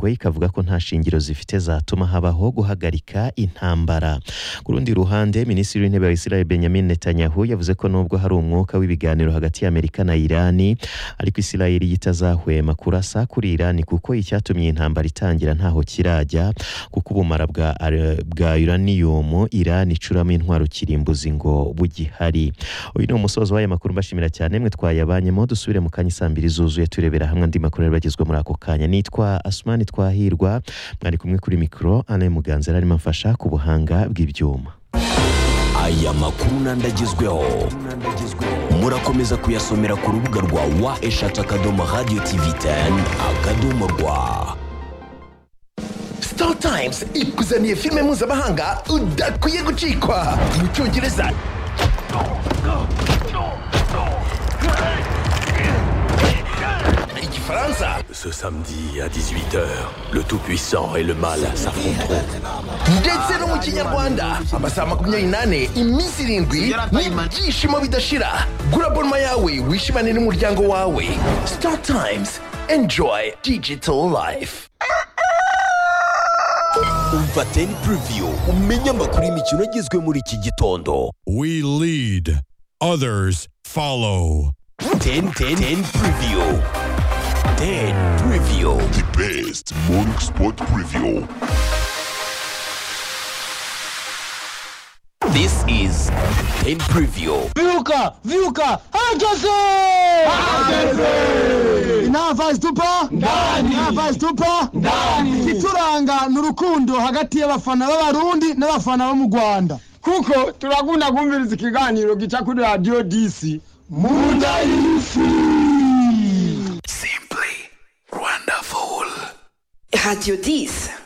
Nyungwe ikavuga ko nta shingiro zifite zatuma habaho guhagarika intambara. Ku rundi ruhande Minisitiri w'Intebe wa Israel Benjamin Netanyahu yavuze ko nubwo hari umwuka w'ibiganiro hagati ya Amerika na Irani ariko Israel yitazahwema kurasa kuri Irani kuko icyatumye intambara itangira ntaho kirajya kuko ubumara bwa uranium Irani icuramo intwaro kirimbuzi ngo bugihari. Uyu ni umusozo w'aya makuru mbashimira cyane mwe twayabanyemo dusubire mu kanya isambiri zuzuye turebera hamwe andi makuru bagezwe muri ako kanya. Nitwa Asmani Twahirwa mwari kumwe kuri mikro Alain Muganza arimo mfasha ku buhanga bw'ibyuma. Aya makuru nandagezweho murakomeza kuyasomera ku rubuga rwa wa@radio-tv10.rw. Star Times ikuzaniye filime mpuzamahanga udakwiye gucikwa mu Cyongereza. Igifaransa. Ce samedi à 18h, le Tout-Puissant et le Mal s'affronteront. Ndetse no mu Kinyarwanda amasaha 28 iminsi 7 n'ibyishimo bidashira. Gura bonma yawe wishimane n'umuryango wawe. Star Times, enjoy digital life. Umva 10 preview umenya amakuru y'imikino agezwe muri iki gitondo. We lead, others follow. 10 preview. 10 preview. The best morning sport preview. This is 10 preview. Viuka, hageze! Nava stupa? Ndani. Ituranga n'urukundo hagati y'abafana b'abarundi n'abafana bo mu Rwanda. Kuko turakunda kumviriza ikiganiro gica kuri Radio DC. Munda y'isi. Simply wonderful. Radio 10.